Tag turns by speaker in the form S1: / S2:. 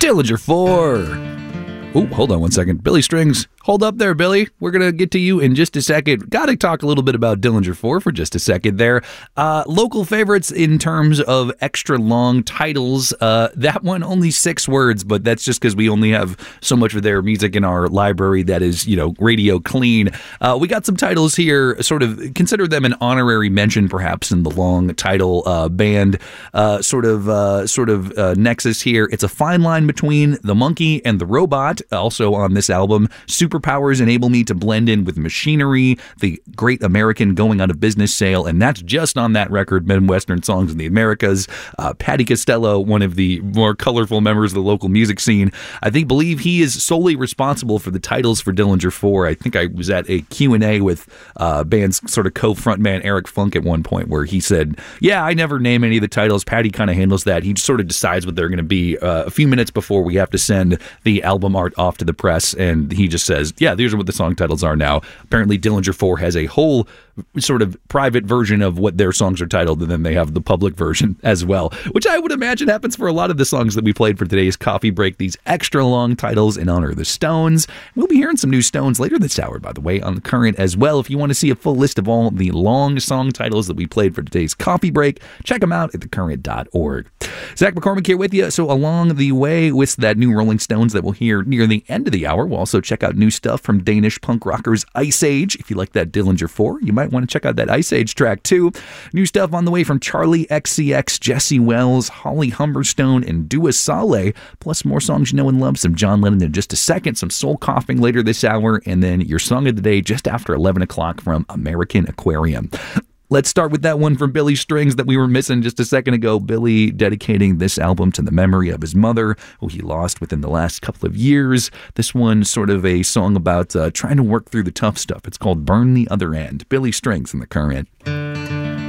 S1: Dillinger 4. Oh, hold on one second. Billy Strings, hold up there, Billy. We're going to get to you in just a second. Got to talk a little bit about Dillinger 4 for just a second there. Local favorites in terms of extra long titles. That one, only 6 words, but that's just because we only have so much of their music in our library that is, radio clean. We got some titles here, sort of consider them an honorary mention, perhaps, in the long title band sort of nexus here. It's a fine line between the monkey and the robot. Also on this album, superpowers enable me to blend in with machinery, the Great American Going Out of Business sale, and that's just on that record, Midwestern Songs in the Americas. Patty Costello, one of the more colorful members of the local music scene, believe he is solely responsible for the titles for Dillinger 4. I think I was at a Q&A with band's sort of co-frontman Eric Funk at one point where he said, yeah, I never name any of the titles. Patty kind of handles that. He sort of decides what they're going to be a few minutes before we have to send the album art off to the press, and he just says, yeah, these are what the song titles are now. Apparently Dillinger 4 has a whole sort of private version of what their songs are titled, and then they have the public version as well, which I would imagine happens for a lot of the songs that we played for today's coffee break, these extra long titles in honor of the Stones. We'll be hearing some new Stones later this hour, by the way, on The Current as well. If you want to see a full list of all the long song titles that we played for today's coffee break, check them out at thecurrent.org. Zach McCormick here with you. So along the way with that new Rolling Stones that we'll hear near the end of the hour, we'll also check out new stuff from Danish punk rockers Ice Age. If you like that Dillinger 4, you might want to check out that Ice Age track too. New stuff on the way from Charlie XCX, Jesse Wells, Holly Humberstone, and Dua Saleh, plus more songs you know and love, some John Lennon in just a second, some soul coughing later this hour, and then your song of the day just after 11 o'clock from American Aquarium. Let's start with that one from Billy Strings that we were missing just a second ago. Billy dedicating this album to the memory of his mother, who he lost within the last couple of years. This one sort of a song about trying to work through the tough stuff. It's called Burn the Other End. Billy Strings in The Current.